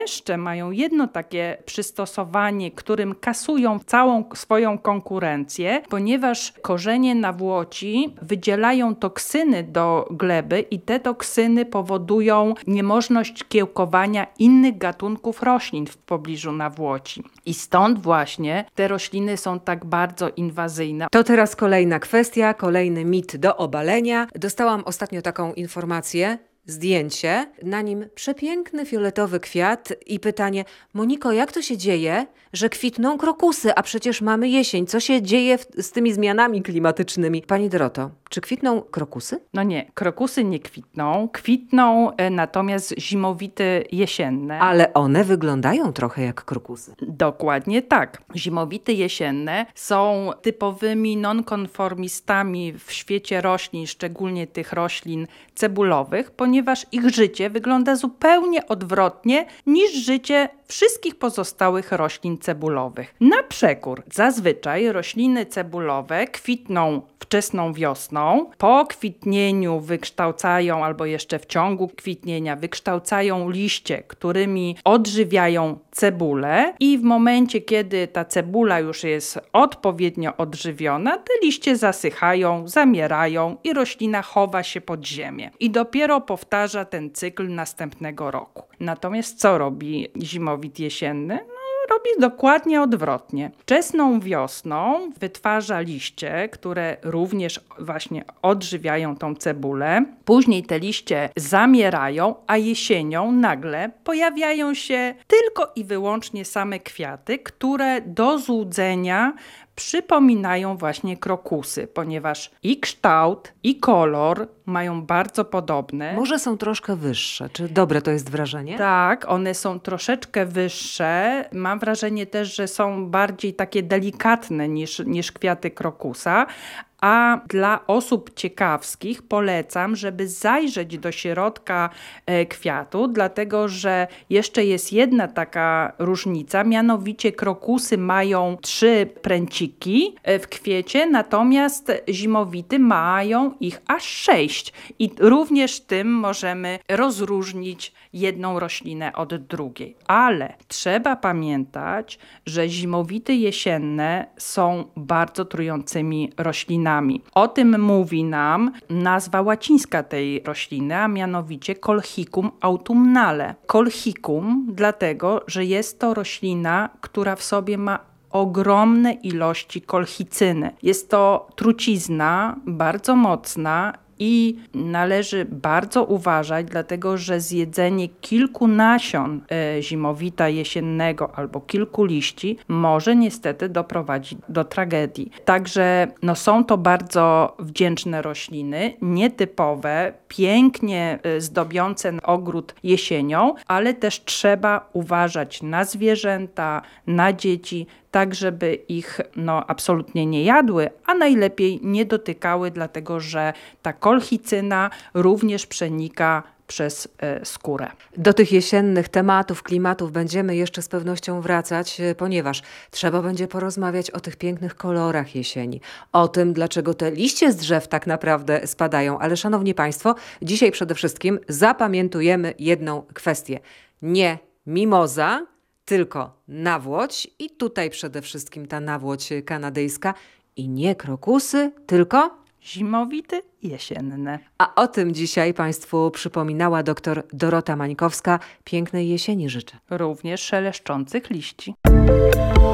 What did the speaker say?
Jeszcze mają jedno takie przystosowanie, którym kasują całą swoją konkurencję, ponieważ korzenie nawłoci wydzielają toksyny do gleby i te toksyny powodują niemożność kiełkowania innych gatunków roślin w pobliżu nawłoci. I stąd właśnie te rośliny są tak bardzo inwazyjne. To teraz kolejna kwestia, kolejny mit do obalenia. Dostałam ostatnio taką informację, zdjęcie, na nim przepiękny fioletowy kwiat i pytanie: Moniko, jak to się dzieje, że kwitną krokusy, a przecież mamy jesień? Co się dzieje z tymi zmianami klimatycznymi? Pani Doroto, czy kwitną krokusy? No nie, krokusy nie kwitną. Kwitną natomiast zimowity jesienne. Ale one wyglądają trochę jak krokusy. Dokładnie tak. Zimowity jesienne są typowymi nonkonformistami w świecie roślin, szczególnie tych roślin cebulowych, ponieważ ich życie wygląda zupełnie odwrotnie niż życie wszystkich pozostałych roślin cebulowych. Na przekór, zazwyczaj rośliny cebulowe kwitną wczesną wiosną. Po kwitnieniu wykształcają, albo jeszcze w ciągu kwitnienia wykształcają liście, którymi odżywiają cebulę i w momencie, kiedy ta cebula już jest odpowiednio odżywiona, te liście zasychają, zamierają i roślina chowa się pod ziemię. I dopiero powtarza ten cykl następnego roku. Natomiast co robi zimowit jesienny? Robi dokładnie odwrotnie. Wczesną wiosną wytwarza liście, które również właśnie odżywiają tą cebulę. Później te liście zamierają, a jesienią nagle pojawiają się tylko i wyłącznie same kwiaty, które do złudzenia przypominają właśnie krokusy, ponieważ i kształt, i kolor mają bardzo podobne. Może są troszkę wyższe. Czy dobre to jest wrażenie? Tak, one są troszeczkę wyższe. Mam wrażenie też, że są bardziej takie delikatne niż kwiaty krokusa. A dla osób ciekawskich polecam, żeby zajrzeć do środka kwiatu, dlatego że jeszcze jest jedna taka różnica, mianowicie krokusy mają 3 pręciki w kwiecie, natomiast zimowity mają ich aż 6. I również tym możemy rozróżnić jedną roślinę od drugiej. Ale trzeba pamiętać, że zimowity jesienne są bardzo trującymi roślinami. O tym mówi nam nazwa łacińska tej rośliny, a mianowicie Colchicum autumnale. Colchicum dlatego, że jest to roślina, która w sobie ma ogromne ilości kolchicyny. Jest to trucizna bardzo mocna i należy bardzo uważać, dlatego że zjedzenie kilku nasion zimowita jesiennego albo kilku liści może niestety doprowadzić do tragedii. Także są to bardzo wdzięczne rośliny, nietypowe, pięknie zdobiące ogród jesienią, ale też trzeba uważać na zwierzęta, na dzieci, tak żeby ich absolutnie nie jadły, a najlepiej nie dotykały, dlatego że ta kolchicyna również przenika przez skórę. Do tych jesiennych tematów, klimatów będziemy jeszcze z pewnością wracać, ponieważ trzeba będzie porozmawiać o tych pięknych kolorach jesieni, o tym, dlaczego te liście z drzew tak naprawdę spadają. Ale szanowni Państwo, dzisiaj przede wszystkim zapamiętujemy jedną kwestię. Nie mimoza, tylko nawłoć i tutaj przede wszystkim ta nawłoć kanadyjska i nie krokusy, tylko zimowity jesienne. A o tym dzisiaj Państwu przypominała dr Dorota Mańkowska. Pięknej jesieni życzę. Również szeleszczących liści.